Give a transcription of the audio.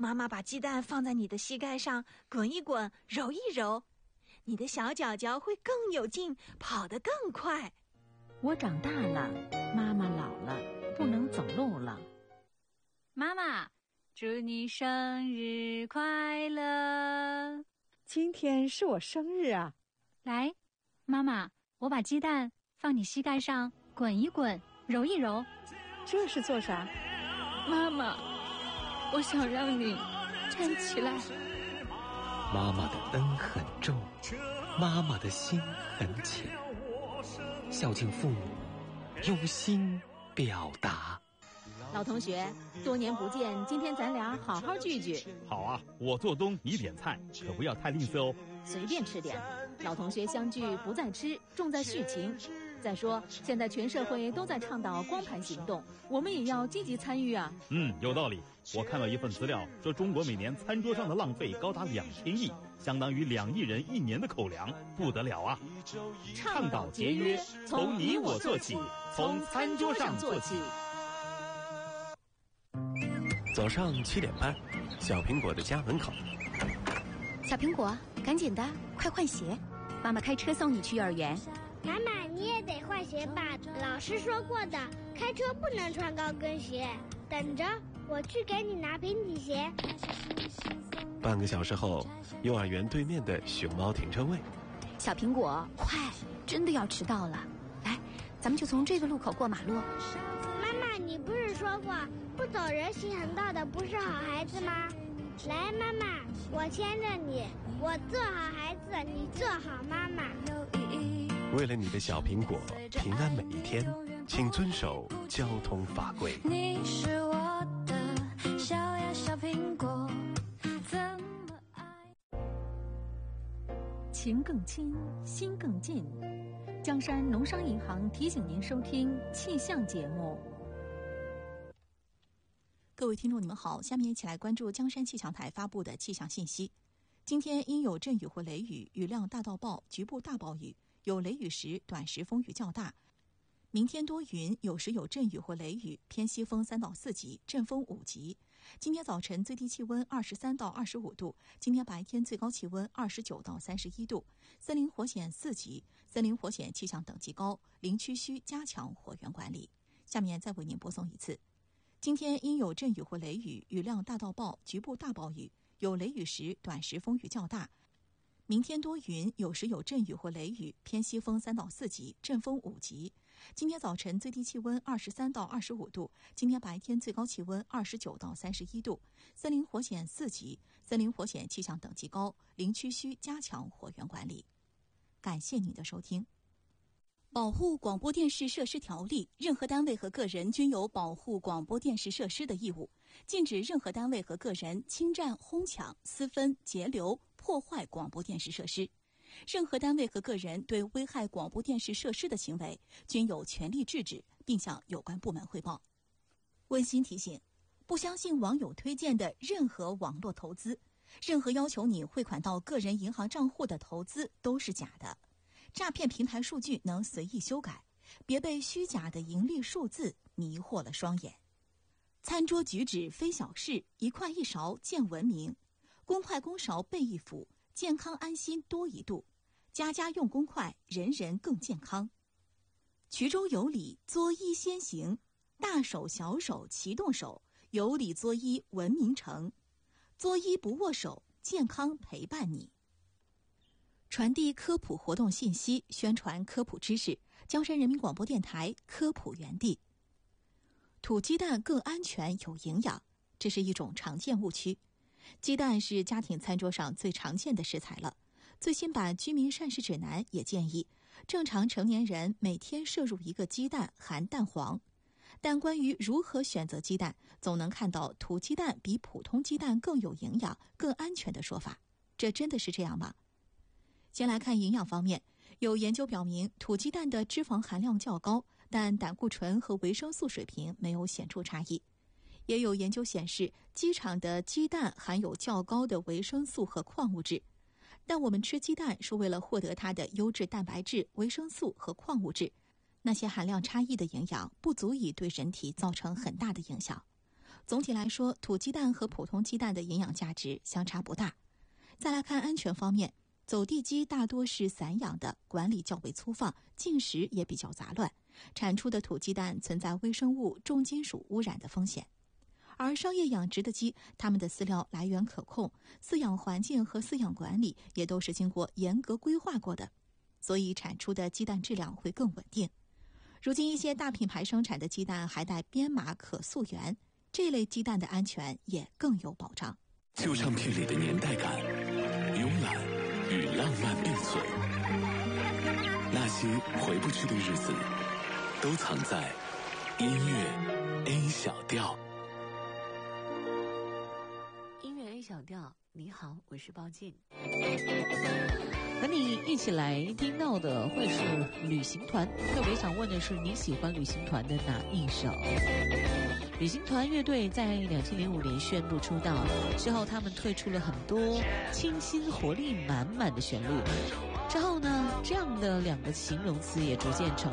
妈妈把鸡蛋放在你的膝盖上，滚一滚，揉一揉，你的小脚脚会更有劲，跑得更快。 我长大了，妈妈老了，不能走路了。 妈妈，祝你生日快乐！ 今天是我生日啊！ 来，妈妈，我把鸡蛋放你膝盖上，滚一滚，揉一揉。 这是做啥？ 妈妈，我想让你站起来。 妈妈的恩很重，妈妈的心很浅，孝敬父母，用心表达。 老同学，多年不见，今天咱俩好好聚聚。 好啊，我做东，你点菜，可不要太吝啬哦。 随便吃点，老同学相聚不在吃，重在续情。再说，现在全社会都在倡导光盘行动，我们也要积极参与啊。 有道理。我看到一份资料说，中国每年餐桌上的浪费高达2000亿，相当于2亿人1年的口粮，不得了啊！ 倡导节约，从你我做起，从餐桌上做起。 早上7点半，小苹果的家门口。 小苹果，赶紧的，快换鞋，妈妈开车送你去幼儿园。 妈妈，你也得换鞋吧？老师说过的，开车不能穿高跟鞋。等着，我去给你拿平底鞋。 半个小时后，幼儿园对面的熊猫停车位。 小苹果，快，真的要迟到了。来，咱们就从这个路口过马路。 妈妈，你不是说过不走人行横道的不是好孩子吗？来，妈妈，我牵着你，我做好孩子，你做好妈妈。 为了你的小苹果平安每一天，请遵守交通法规。 你是我的小呀小苹果，怎么爱？ 情更亲，心更近。江山农商银行提醒您收听气象节目。 各位听众，你们好，下面一起来关注江山气象台发布的气象信息。今天因有阵雨或雷雨，雨量大到暴，局部大暴雨，有雷雨时短时风雨较大。明天多云，有时有阵雨或雷雨，偏西风3到4级，阵风5级。今天早晨最低气温23到25度，今天白天最高气温29到31度。森林火险4级，森林火险气象等级高，林区需加强火源管理。下面再为您播送一次。今天因有阵雨或雷雨，雨量大到暴，局部大暴雨，有雷雨时短时风雨较大。明天多云，有时有阵雨或雷雨，偏西风3到4级，阵风5级。今天早晨最低气温23到25度，今天白天最高气温29到31度。森林火险4级，森林火险气象等级高，林区需加强火源管理。感谢您的收听。保护广播电视设施条例，任何单位和个人均有保护广播电视设施的义务，禁止任何单位和个人侵占、哄抢、私分、截留、破坏广播电视设施。任何单位和个人对危害广播电视设施的行为，均有权利制止，并向有关部门汇报。温馨提醒：不相信网友推荐的任何网络投资，任何要求你汇款到个人银行账户的投资都是假的。诈骗平台数据能随意修改，别被虚假的盈利数字迷惑了双眼。餐桌举止非小事，一筷一勺见文明。公筷公勺备一辅，健康安心多一度。家家用公筷，人人更健康。衢州有礼，作揖先行；大手小手齐动手，有礼作揖文明成。作揖不握手，健康陪伴你。传递科普活动信息，宣传科普知识。江山人民广播电台科普园地。土鸡蛋更安全有营养，这是一种常见误区。鸡蛋是家庭餐桌上最常见的食材了。最新版居民膳食指南也建议，正常成年人每天摄入1个鸡蛋含蛋黄。但关于如何选择鸡蛋，总能看到土鸡蛋比普通鸡蛋更有营养、更安全的说法。这真的是这样吗？先来看营养方面，有研究表明，土鸡蛋的脂肪含量较高，但胆固醇和维生素水平没有显著差异。也有研究显示，鸡场的鸡蛋含有较高的维生素和矿物质。但我们吃鸡蛋是为了获得它的优质蛋白质、维生素和矿物质，那些含量差异的营养不足以对人体造成很大的影响。 总体来说，土鸡蛋和普通鸡蛋的营养价值相差不大。再来看安全方面，走地鸡大多是散养的，管理较为粗放，进食也比较杂乱，产出的土鸡蛋存在微生物、重金属污染的风险。而商业养殖的鸡，它们的饲料来源可控，饲养环境和饲养管理也都是经过严格规划过的，所以产出的鸡蛋质量会更稳定。如今一些大品牌生产的鸡蛋还带编码可溯源，这类鸡蛋的安全也更有保障。 旧唱片里的年代感、慵懒与浪漫并存，那些回不去的日子，都藏在音乐 A 小调。 音乐 A 小调，你好，我是包静。 和你一起来听到的会是旅行团，特别想问的是你喜欢旅行团的哪一首？旅行团乐队在2005年宣布出道之后，他们推出了很多清新活力满满的旋律。之后呢，这样的两个形容词也逐渐成